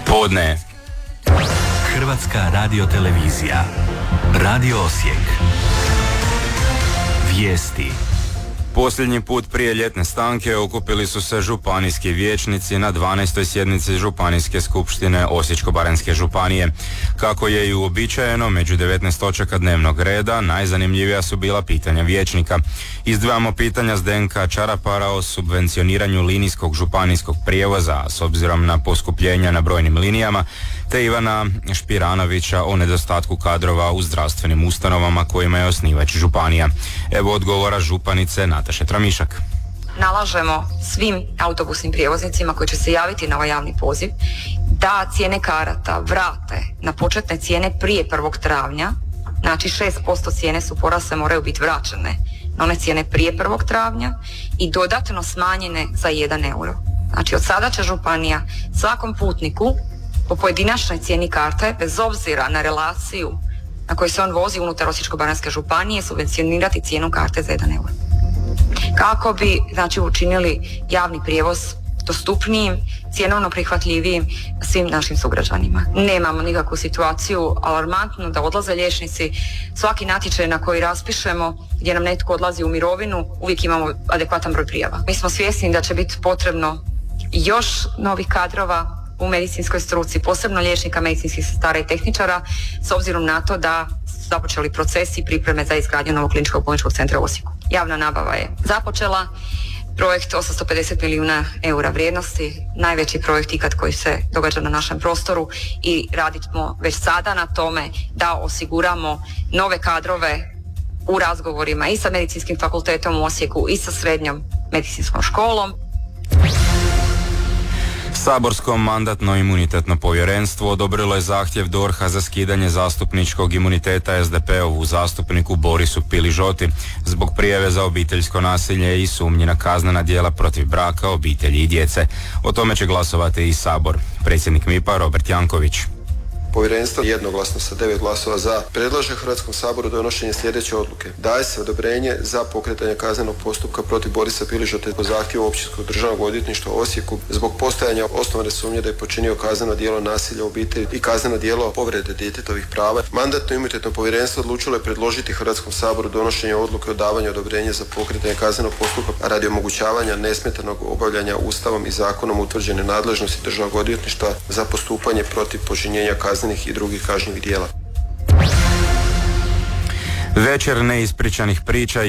Podne. Hrvatska radiotelevizija. Radio Osijek. Vijesti. Posljednji put prije ljetne stanke okupili su se županijski vijećnici na 12. sjednici Županijske skupštine Osječko-baranjske županije. Kako je i uobičajeno, među 19 točaka dnevnog reda najzanimljivija su bila pitanja vijećnika. Izdvajamo pitanja Zdenka Čarapara o subvencioniranju linijskog županijskog prijevoza s obzirom na poskupljenja na brojnim linijama, te Ivana Špiranovića o nedostatku kadrova u zdravstvenim ustanovama kojima je osnivač županija. Evo odgovora županice Nataše Tramišak. Nalažemo svim autobusnim prijevoznicima koji će se javiti na ovaj javni poziv da cijene karata vrate na početne cijene prije 1. travnja. Znači 6% cijene su porasle, moraju biti vraćene na one cijene prije 1. travnja i dodatno smanjene za 1 euro. Znači od sada će županija svakom putniku po pojedinačnoj cijeni karte, bez obzira na relaciju na kojoj se on vozi unutar Osječko-baranjske županije, subvencionirati cijenu karte za 1 euro. Kako bi, znači, učinili javni prijevoz dostupnijim, cjenovno prihvatljivijim svim našim sugrađanima. Nemamo nikakvu situaciju alarmantnu da odlaze liječnici. Svaki natječaj na koji raspišemo, gdje nam netko odlazi u mirovinu, uvijek imamo adekvatan broj prijava. Mi smo svjesni da će biti potrebno još novih kadrova u medicinskoj struci, posebno liječnika, medicinskih sestara i tehničara, s obzirom na to da su započeli procesi pripreme za izgradnju novog kliničkog bolničkog centra u Osijeku. Javna nabava je započela, projekt 850 milijuna eura vrijednosti, najveći projekt ikad koji se događa na našem prostoru i radimo već sada na tome da osiguramo nove kadrove u razgovorima i sa medicinskim fakultetom u Osijeku i sa srednjom medicinskom školom. Saborsko mandatno-imunitetno povjerenstvo odobrilo je zahtjev DORH-a za skidanje zastupničkog imuniteta SDP-ovu zastupniku Borisu Piližoti zbog prijave za obiteljsko nasilje i sumnji na kaznena djela protiv braka, obitelji i djece. O tome će glasovati i Sabor. Predsjednik MIP-a Robert Janković. Povjerenstvo jednoglasno sa 9 glasova za predlaže Hrvatskom saboru donošenje sljedeće odluke. Daje se odobrenje za pokretanje kaznenog postupka protiv Borisa Piližote po zahtjevu Općinskog državnog odvjetništva u Osijeku zbog postojanja osnovane sumnje da je počinio kazneno djelo nasilja u obitelji i kazneno djelo povrede djetetovih prava. Mandatno-imunitetno povjerenstvo odlučilo je predložiti Hrvatskom saboru donošenje odluke o davanju odobrenja za pokretanje kaznenog postupka radi omogućavanja nesmetanog obavljanja Ustavom i zakonom utvrđene nadležnosti državnog odvjetništva za postupanje protiv počinjenja kaznenih i drugih kažnjivih djela. Večer neispričanih priča